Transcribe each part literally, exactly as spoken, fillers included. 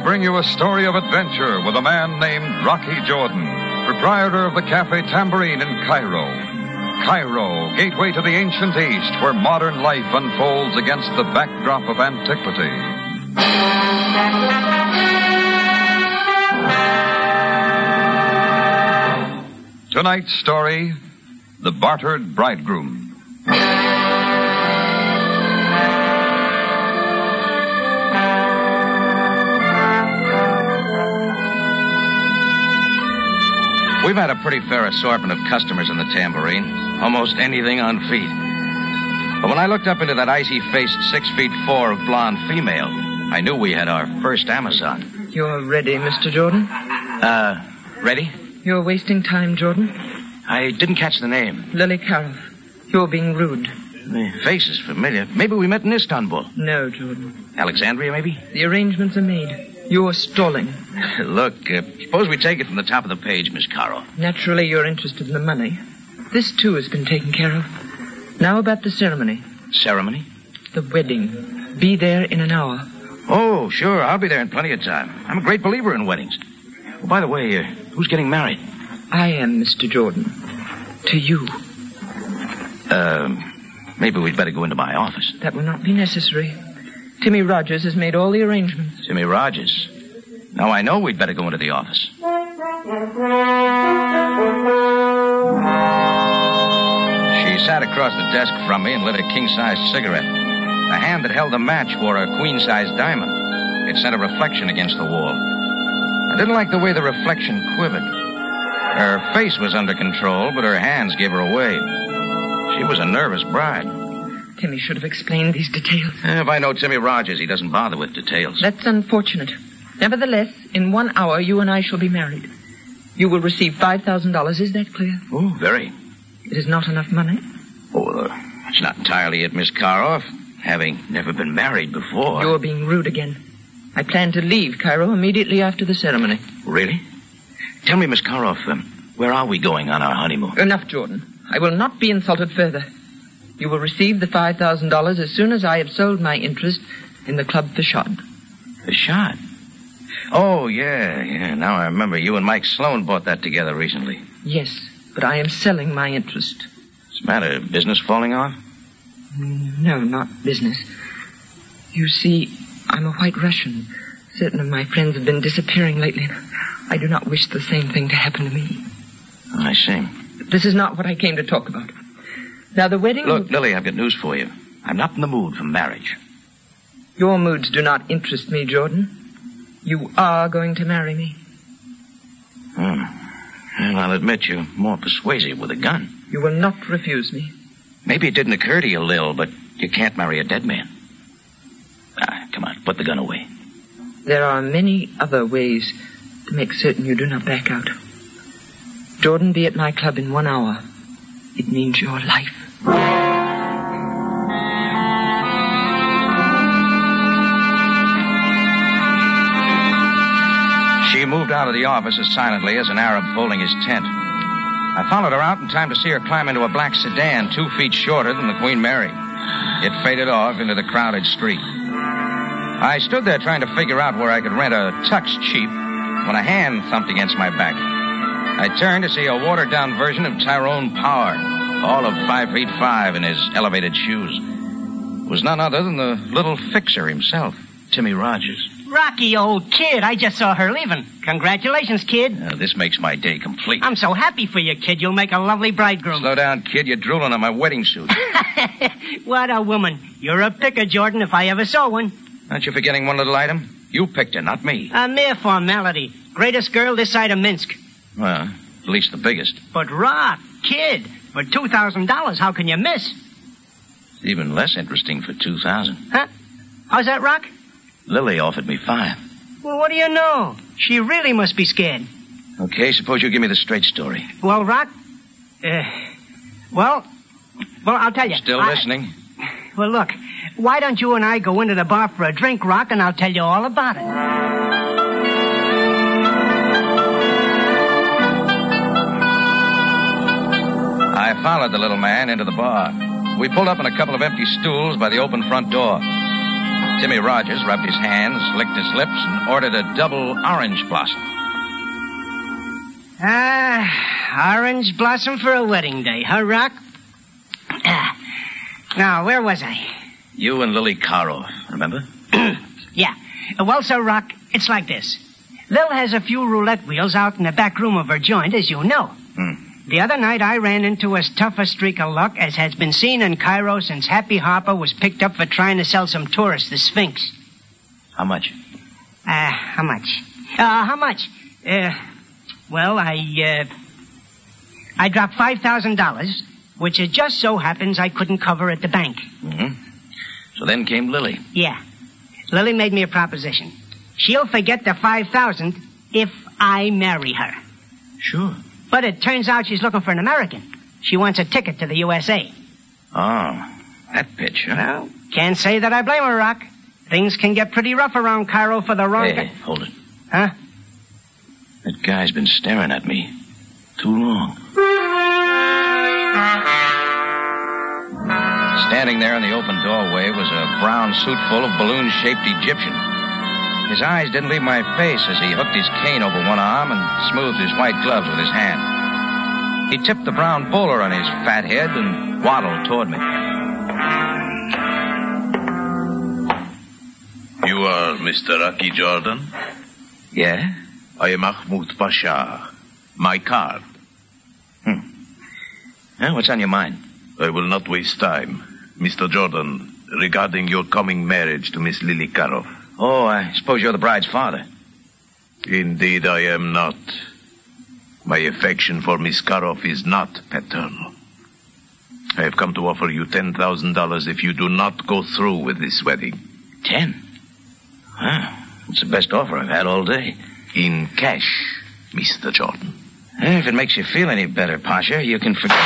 bring you a story of adventure with a man named Rocky Jordan, proprietor of the Cafe Tambourine in Cairo. Cairo, gateway to the ancient East, where modern life unfolds against the backdrop of antiquity. Tonight's story, The Bartered Bridegroom. We've had a pretty fair assortment of customers in the Tambourine. Almost anything on feet. But when I looked up into that icy-faced six feet four of blonde female, I knew we had our first Amazon. You're ready, Mister Jordan? Uh, ready? You're wasting time, Jordan. I didn't catch the name. Lily Carroll. You're being rude. The face is familiar. Maybe we met in Istanbul. No, Jordan. Alexandria, maybe? The arrangements are made. You're stalling. Look, uh, suppose we take it from the top of the page, Miss Carroll. Naturally, you're interested in the money. This, too, has been taken care of. Now about the ceremony. Ceremony? The wedding. Be there in an hour. Oh, sure. I'll be there in plenty of time. I'm a great believer in weddings. Oh, by the way, uh, who's getting married? I am, Mister Jordan. To you. Um, maybe we'd better go into my office. That will not be necessary. Timmy Rogers has made all the arrangements. Timmy Rogers? Now I know we'd better go into the office. She sat across the desk from me and lit a king-sized cigarette. The hand that held the match wore a queen-sized diamond. It sent a reflection against the wall. I didn't like the way the reflection quivered. Her face was under control, but her hands gave her away. She was a nervous bride. Timmy should have explained these details. If I know Timmy Rogers, he doesn't bother with details. That's unfortunate. Nevertheless, in one hour, you and I shall be married. You will receive five thousand dollars. Is that clear? Oh, very. It is not enough money? Oh, uh, that's not entirely it, Miss Carroll. Having never been married before. You're being rude again. I plan to leave Cairo immediately after the ceremony. Really? Tell me, Miss Carroll, um, where are we going on our honeymoon? Enough, Jordan. I will not be insulted further. You will receive the five thousand dollars as soon as I have sold my interest in the Club Fashad. Fashad? Oh, yeah, yeah. Now I remember you and Mike Sloan bought that together recently. Yes, but I am selling my interest. What's the matter? Business falling off? No, not business. You see, I'm a white Russian. Certain of my friends have been disappearing lately. I do not wish the same thing to happen to me. Oh, I see. This is not what I came to talk about. Now, the wedding... Look, will... Lily, I've got news for you. I'm not in the mood for marriage. Your moods do not interest me, Jordan. You are going to marry me. Hmm. Well, I'll admit you're more persuasive with a gun. You will not refuse me. Maybe it didn't occur to you, Lil, but you can't marry a dead man. Ah, come on, put the gun away. There are many other ways to make certain you do not back out. Jordan, be at my club in one hour. It means your life. She moved out of the office as silently as an Arab folding his tent. I followed her out in time to see her climb into a black sedan two feet shorter than the Queen Mary. It faded off into the crowded street. I stood there trying to figure out where I could rent a tux cheap when a hand thumped against my back. I turned to see a watered-down version of Tyrone Power, all of five feet five in his elevated shoes. It was none other than the little fixer himself, Timmy Rogers. Rocky, old kid, I just saw her leaving. Congratulations, kid. Uh, this makes my day complete. I'm so happy for you, kid. You'll make a lovely bridegroom. Slow down, kid. You're drooling on my wedding suit. What a woman. You're a picker, Jordan, if I ever saw one. Aren't you forgetting one little item? You picked her, not me. A mere formality. Greatest girl this side of Minsk. Well, at least the biggest. But, Rock, kid, for two thousand dollars, how can you miss? It's even less interesting for two thousand dollars. Huh? How's that, Rock? Lily offered me five. Well, what do you know? She really must be scared. Okay, suppose you give me the straight story. Well, Rock, uh, well, well, I'll tell you. Still I, listening? Well, look, why don't you and I go into the bar for a drink, Rock, and I'll tell you all about it. I followed the little man into the bar. We pulled up on a couple of empty stools by the open front door. Timmy Rogers rubbed his hands, licked his lips, and ordered a double orange blossom. Ah, orange blossom for a wedding day, huh, Rock? Ah. Now, where was I? You and Lily Caro, remember? Yeah. Well, so, Rock, it's like this. Lil has a few roulette wheels out in the back room of her joint, as you know. Hmm. The other night, I ran into as tough a streak of luck as has been seen in Cairo since Happy Harper was picked up for trying to sell some tourists the Sphinx. How much? Uh, how much? Uh, how much? Uh, well, I, uh... I dropped five thousand dollars, which it just so happens I couldn't cover at the bank. Mm-hmm. So then came Lily. Yeah. Lily made me a proposition. She'll forget the five thousand dollars if I marry her. Sure. But it turns out she's looking for an American. She wants a ticket to the U S A. Oh, that bitch, huh? Well, can't say that I blame her, Rock. Things can get pretty rough around Cairo for the wrong... Hey, hey, hold it. Huh? That guy's been staring at me too long. Standing there in the open doorway was a brown suit full of balloon-shaped Egyptian. His eyes didn't leave my face as he hooked his cane over one arm and smoothed his white gloves with his hand. He tipped the brown bowler on his fat head and waddled toward me. You are Mister Rocky Jordan? Yeah? I am Mahmoud Pasha. My card. Hmm. Well, what's on your mind? I will not waste time. Mister Jordan, regarding your coming marriage to Miss Lily Caro. Oh, I suppose you're the bride's father. Indeed, I am not. My affection for Miss Karoff is not paternal. I have come to offer you ten thousand dollars if you do not go through with this wedding. Ten? Huh. It's the best offer I've had all day. In cash, Mister Jordan. If it makes you feel any better, Pasha, you can forget...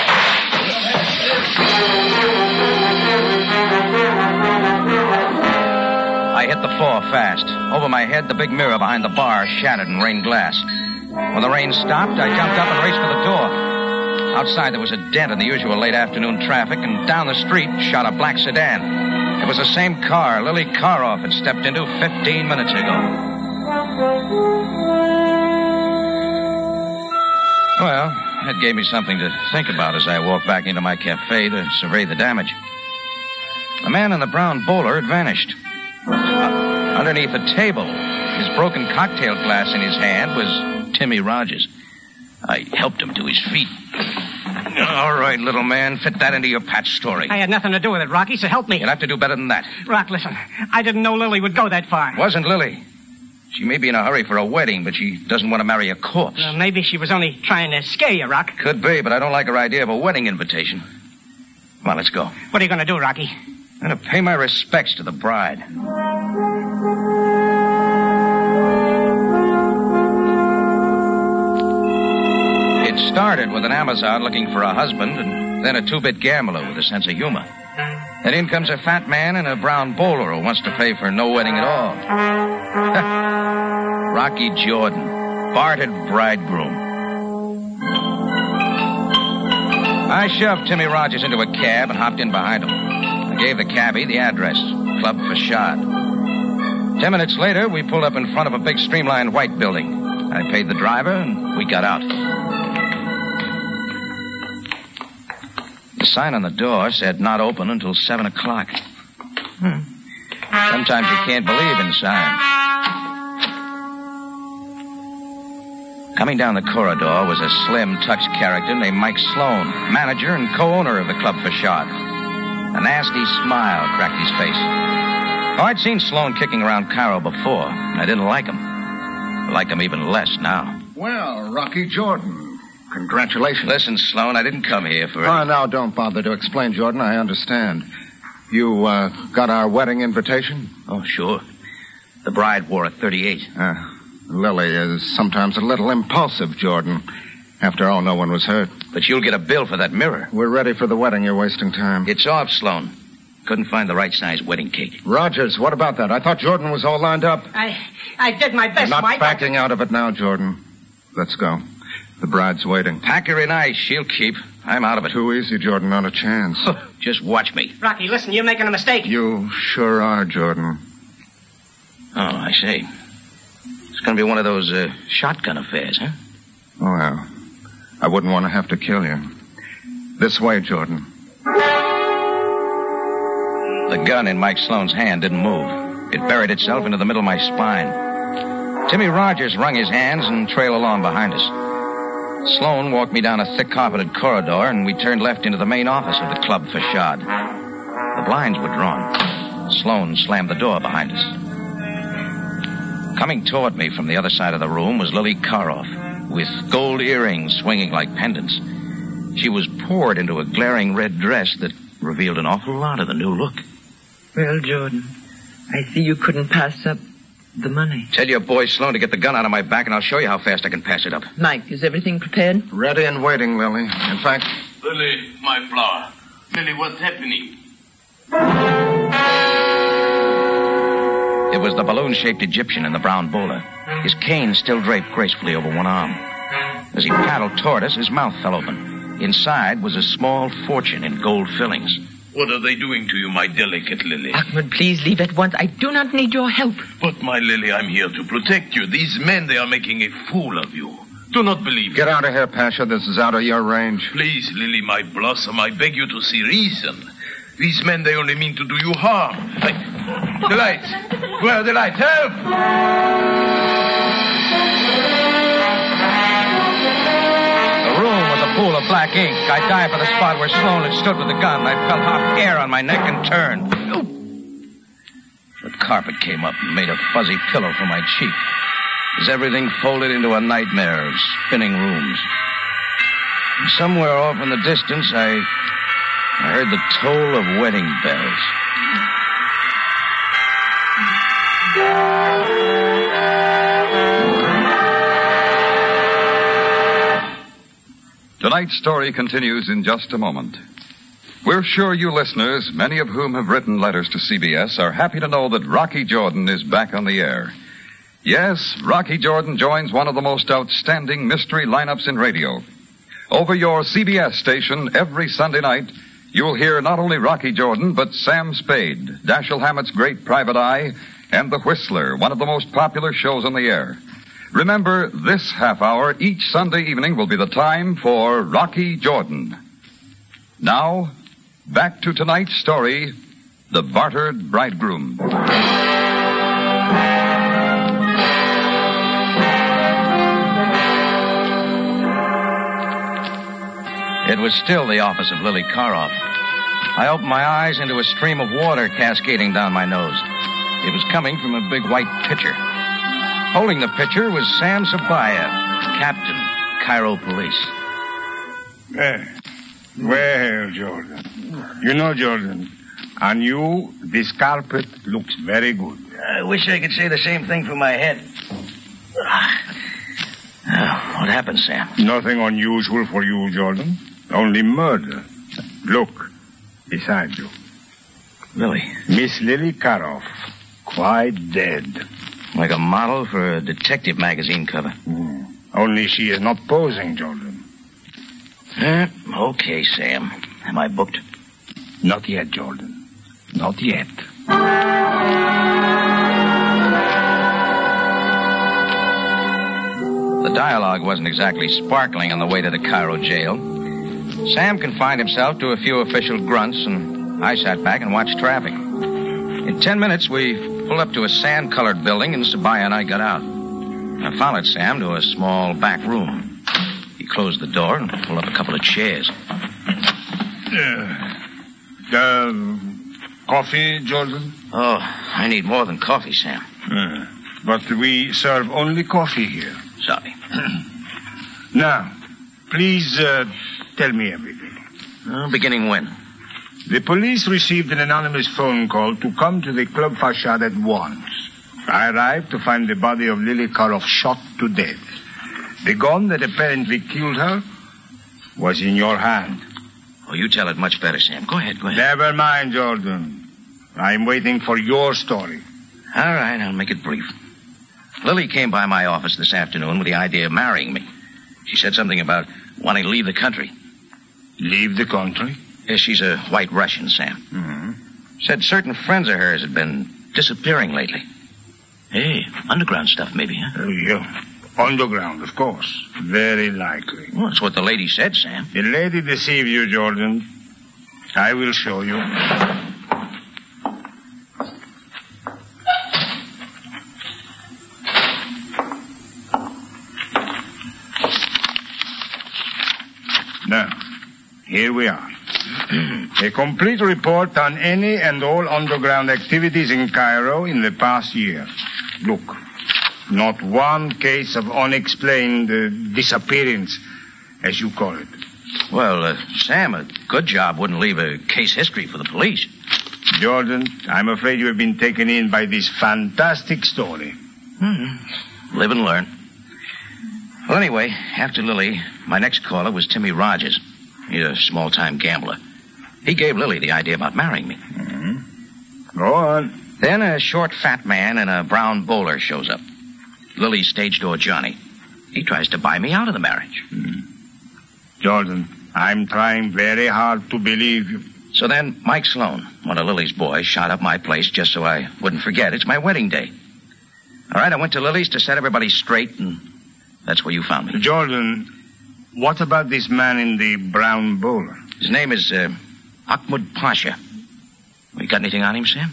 I hit the floor fast. Over my head, the big mirror behind the bar shattered and rained glass. When the rain stopped, I jumped up and raced for the door. Outside, there was a dent in the usual late afternoon traffic, and down the street shot a black sedan. It was the same car Lily Caroff had stepped into fifteen minutes ago. Well, that gave me something to think about as I walked back into my cafe to survey the damage. The man in the brown bowler had vanished. Uh, underneath a table, his broken cocktail glass in his hand, was Timmy Rogers. I helped him to his feet. All right, little man, fit that into your patch story. I had nothing to do with it, Rocky, so help me. You'll have to do better than that. Rock, listen. I didn't know Lily would go that far. It wasn't Lily. She may be in a hurry for a wedding, but she doesn't want to marry a corpse. Well, maybe she was only trying to scare you, Rock. Could be, but I don't like her idea of a wedding invitation. Come on, let's go. What are you going to do, Rocky? I'm going to pay my respects to the bride. It started with an Amazon looking for a husband, and then a two-bit gambler with a sense of humor. And in comes a fat man in a brown bowler who wants to pay for no wedding at all. Rocky Jordan, bartered bridegroom. I shoved Timmy Rogers into a cab and hopped in behind him. I gave the cabbie the address, Club Fashad. Ten minutes later, we pulled up in front of a big streamlined white building. I paid the driver, and we got out. The sign on the door said not open until seven o'clock. Hmm. Sometimes you can't believe in signs. Coming down the corridor was a slim, touched character named Mike Sloan, manager and co-owner of the Club Fashad. A nasty smile cracked his face. Oh, I'd seen Sloan kicking around Cairo before, and I didn't like him. I like him even less now. Well, Rocky Jordan, congratulations. Listen, Sloan, I didn't come here for... Oh, now, don't bother to explain, Jordan. I understand. You, uh, got our wedding invitation? Oh, sure. The bride wore a thirty-eight. Uh, Lily is sometimes a little impulsive, Jordan. After all, no one was hurt. But you'll get a bill for that mirror. We're ready for the wedding. You're wasting time. It's off, Sloan. Couldn't find the right size wedding cake. Rogers, what about that? I thought Jordan was all lined up. I I did my best, You're not Mike. backing out of it now, Jordan. Let's go. The bride's waiting. Pack her in ice. She'll keep. I'm out of it. Too easy, Jordan. Not a chance. Just watch me. Rocky, listen, you're making a mistake. You sure are, Jordan. Oh, I see. It's going to be one of those uh, shotgun affairs, huh? Well, I wouldn't want to have to kill you. This way, Jordan. The gun in Mike Sloan's hand didn't move. It buried itself into the middle of my spine. Timmy Rogers wrung his hands and trailed along behind us. Sloan walked me down a thick-carpeted corridor, and we turned left into the main office of the club facade. The blinds were drawn. Sloan slammed the door behind us. Coming toward me from the other side of the room was Lily Karoff, with gold earrings swinging like pendants. She was poured into a glaring red dress that revealed an awful lot of the new look. Well, Jordan, I see you couldn't pass up the money. Tell your boy Sloan to get the gun out of my back, and I'll show you how fast I can pass it up. Mike, is everything prepared? Ready and waiting, Lily. In fact... Lily, my flower. Lily, what's happening? It was the balloon-shaped Egyptian in the brown bowler, his cane still draped gracefully over one arm. As he paddled toward us, his mouth fell open. Inside was a small fortune in gold fillings. What are they doing to you, my delicate Lily? Ahmed, please leave at once. I do not need your help. But, my Lily, I'm here to protect you. These men, they are making a fool of you. Do not believe Get me. out of here, Pasha. This is out of your range. Please, Lily, my blossom, I beg you to see reason. These men, they only mean to do you harm. I... The lights. Where are the lights? Help! The room was a pool of black ink. I dived for the spot where Sloan had stood with the gun. I felt hot air on my neck and turned. The carpet came up and made a fuzzy pillow for my cheek as everything folded into a nightmare of spinning rooms. And somewhere off in the distance, I, I heard the toll of wedding bells. Tonight's story continues in just a moment. We're sure you listeners, many of whom have written letters to C B S, are happy to know that Rocky Jordan is back on the air. Yes, Rocky Jordan joins one of the most outstanding mystery lineups in radio. Over your C B S station every Sunday night, you'll hear not only Rocky Jordan, but Sam Spade, Dashiell Hammett's Great Private Eye, and The Whistler, one of the most popular shows on the air. Remember, this half hour each Sunday evening will be the time for Rocky Jordan. Now, back to tonight's story, The Bartered Bridegroom. It was still the office of Lily Karoff. I opened my eyes into a stream of water cascading down my nose. It was coming from a big white pitcher. Holding the pitcher was Sam Sabaya, Captain, Cairo Police. Well, well, Jordan. You know, Jordan, on you, this carpet looks very good. I wish I could say the same thing for my head. Uh, what happened, Sam? Nothing unusual for you, Jordan. Only murder. Look, beside you. Lily? Miss Lily Karoff, quite dead. Like a model for a detective magazine cover. Mm. Only she is not posing, Jordan. Uh, okay, Sam. Am I booked? Not yet, Jordan. Not yet. The dialogue wasn't exactly sparkling on the way to the Cairo jail. Sam confined himself to a few official grunts, and I sat back and watched traffic. In ten minutes, we pulled up to a sand-colored building, and Sabaya and I got out. I followed Sam to a small back room. He closed the door and pulled up a couple of chairs. Uh, the coffee, Jordan? Oh, I need more than coffee, Sam. Uh, but we serve only coffee here. Sorry. Now, please uh, tell me everything. Uh, beginning when? The police received an anonymous phone call to come to the club facade at once. I arrived to find the body of Lily Karoff shot to death. The gun that apparently killed her was in your hand. Oh, you tell it much better, Sam. Go ahead, go ahead. Never mind, Jordan. I'm waiting for your story. All right, I'll make it brief. Lily came by my office this afternoon with the idea of marrying me. She said something about wanting to leave the country. Leave the country? Yes, she's a white Russian, Sam. Mm-hmm. Said certain friends of hers had been disappearing lately. Hey, underground stuff maybe, huh? Oh, yeah. Underground, of course. Very likely. Well, that's what the lady said, Sam. The lady deceived you, Jordan. I will show you. Now, here we are. A complete report on any and all underground activities in Cairo in the past year. Look, not one case of unexplained uh, disappearance, as you call it. Well, uh, Sam, a good job wouldn't leave a case history for the police. Jordan, I'm afraid you have been taken in by this fantastic story. Mm-hmm. Live and learn. Well, anyway, after Lily, my next caller was Timmy Rogers. He's a small-time gambler. He gave Lily the idea about marrying me. Mm-hmm. Go on. Then a short, fat man in a brown bowler shows up. Lily's stage door Johnny. He tries to buy me out of the marriage. Mm. Jordan, I'm trying very hard to believe you. So then Mike Sloan, one of Lily's boys, shot up my place just so I wouldn't forget. It's my wedding day. All right, I went to Lily's to set everybody straight, and that's where you found me. Jordan, what about this man in the brown bowler? His name is uh, Ahmud Pasha. You got anything on him, Sam?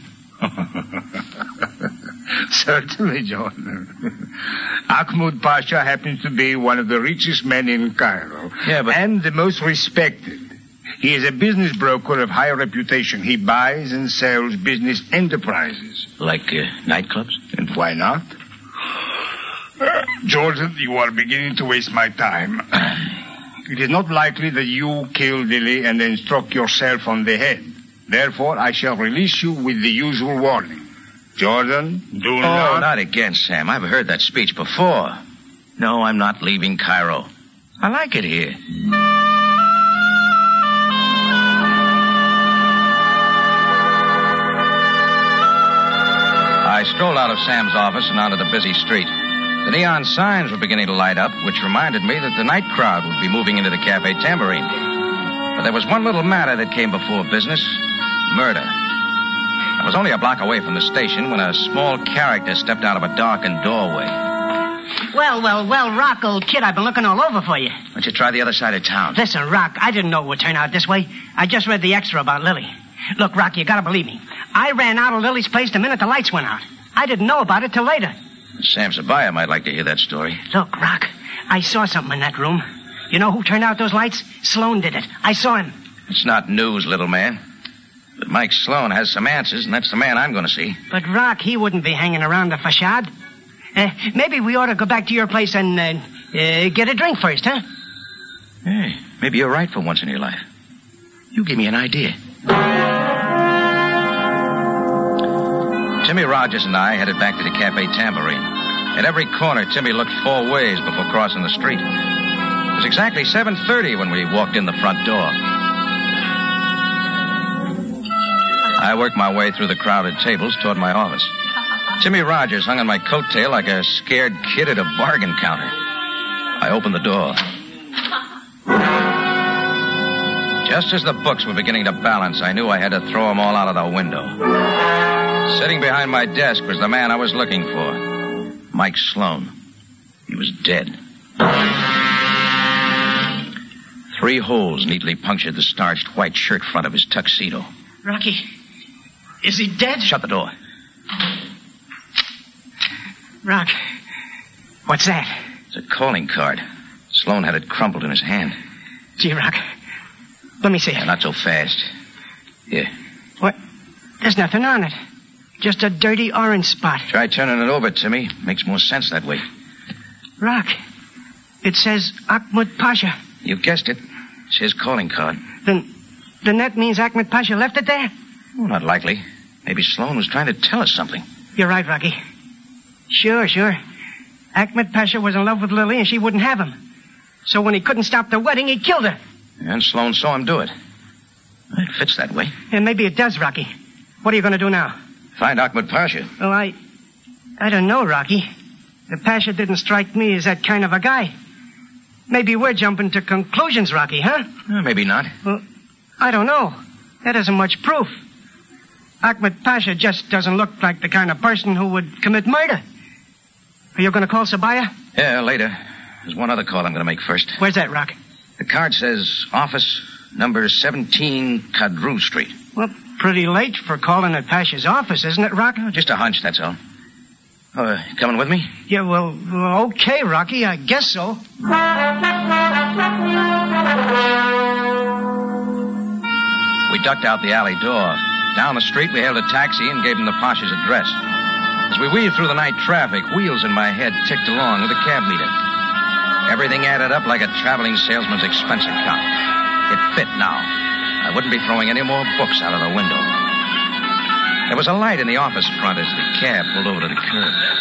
Certainly, Jordan. Ahmud Pasha happens to be one of the richest men in Cairo. Yeah, but... And the most respected. He is a business broker of high reputation. He buys and sells business enterprises. Like uh, nightclubs? And why not? Uh, Jordan, you are beginning to waste my time. It is not likely that you killed Lily and then struck yourself on the head. Therefore, I shall release you with the usual warning. Jordan, do oh, not... Oh, not again, Sam. I've heard that speech before. No, I'm not leaving Cairo. I like it here. I strolled out of Sam's office and onto the busy street. The neon signs were beginning to light up, which reminded me that the night crowd would be moving into the Cafe Tambourine. But there was one little matter that came before business. Murder. I was only a block away from the station when a small character stepped out of a darkened doorway. Well, well, well, Rock, old kid, I've been looking all over for you. Why don't you try the other side of town? Listen, Rock, I didn't know it would turn out this way. I just read the extra about Lily. Look, Rock, you gotta believe me. I ran out of Lily's place the minute the lights went out. I didn't know about it till later. Sam Sabaya might like to hear that story. Look, Rock, I saw something in that room. You know who turned out those lights? Sloan did it. I saw him. It's not news, little man. But Mike Sloan has some answers, and that's the man I'm going to see. But, Rock, he wouldn't be hanging around the facade. Uh, maybe we ought to go back to your place and uh, uh, get a drink first, huh? Hey, maybe you're right for once in your life. You give me an idea. Timmy Rogers and I headed back to the Cafe Tambourine. At every corner, Timmy looked four ways before crossing the street. It was exactly seven thirty when we walked in the front door. I worked my way through the crowded tables toward my office. Timmy Rogers hung on my coattail like a scared kid at a bargain counter. I opened the door. Just as the books were beginning to balance, I knew I had to throw them all out of the window. Sitting behind my desk was the man I was looking for, Mike Sloan. He was dead. Three holes neatly punctured the starched white shirt front of his tuxedo. Rocky, is he dead? Shut the door. Rock, what's that? It's a calling card. Sloan had it crumpled in his hand. Gee, Rock, let me see. Yeah, not so fast. Here. What? There's nothing on it. Just a dirty orange spot. Try turning it over, Timmy. Makes more sense that way. Rock, it says Ahmud Pasha. You guessed it. It's his calling card. Then, then that means Ahmud Pasha left it there? Oh, not likely. Maybe Sloan was trying to tell us something. You're right, Rocky. Sure, sure. Ahmud Pasha was in love with Lily and she wouldn't have him. So when he couldn't stop the wedding, he killed her. And Sloan saw him do it. It fits that way. And maybe it does, Rocky. What are you going to do now? Find Ahmud Pasha. Well, I... I don't know, Rocky. The Pasha didn't strike me as that kind of a guy. maybe we're jumping to conclusions, Rocky, huh? Uh, maybe not. Well, I don't know. That isn't much proof. Ahmed Pasha just doesn't look like the kind of person who would commit murder. Are you going to call Sabaya? Yeah, later. There's one other call I'm going to make first. Where's that, Rock? The card says office number seventeen Kadru Street. Well, pretty late for calling at Pasha's office, isn't it, Rock? Oh, just a hunch, that's all. Oh, uh, coming with me? Yeah, well, well, okay, Rocky, I guess so. We ducked out the alley door. Down the street, we hailed a taxi and gave him the Pasha's address. As we weaved through the night traffic, wheels in my head ticked along with a cab meter. Everything added up like a traveling salesman's expense account. It fit now. I wouldn't be throwing any more books out of the window. There was a light in the office front as the cab pulled over to the curb.